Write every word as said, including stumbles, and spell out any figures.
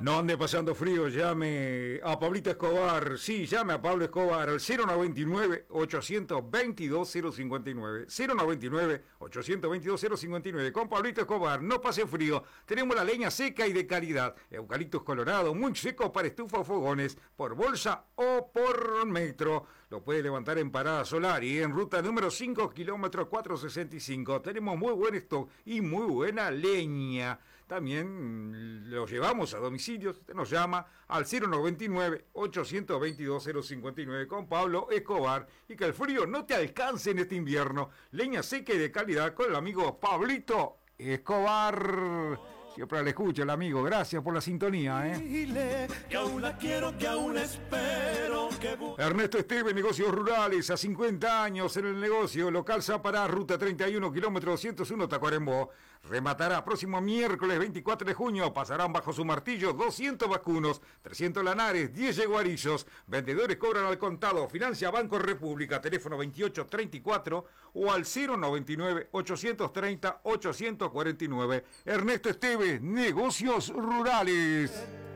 No ande pasando frío, llame a Pablito Escobar. Sí, llame a Pablo Escobar al cero noventa y nueve, ochocientos veintidós, cero cincuenta y nueve. cero noventa y nueve, ochocientos veintidós, cero cincuenta y nueve. Con Pablito Escobar, no pase frío. Tenemos la leña seca y de calidad. Eucaliptus colorado, muy seco para estufa o fogones, por bolsa o por metro. Lo puede levantar en Parada Solar y en ruta número cinco, kilómetro cuatrocientos sesenta y cinco. Tenemos muy buen stock y muy buena leña. También lo llevamos a domicilio. Usted nos llama al cero noventa y nueve, ochocientos veintidós, cero cincuenta y nueve con Pablo Escobar, y que el frío no te alcance en este invierno. Leña seca y de calidad con el amigo Pablito Escobar. Siempre le escucho el amigo. Gracias por la sintonía, ¿eh? Que aún la quiero, que aún espero, que... Ernesto Esteve, Negocios Rurales, a cincuenta años en el negocio. Local Zapará, ruta treinta y uno, kilómetro doscientos uno, Tacuarembó. Rematará próximo miércoles veinticuatro de junio. Pasarán bajo su martillo doscientos vacunos, trescientos lanares, diez yeguarillos. Vendedores cobran al contado. Financia Banco República. Teléfono veintiocho treinta y cuatro o al cero noventa y nueve, ochocientos treinta, ochocientos cuarenta y nueve. Ernesto Esteve, Negocios Rurales.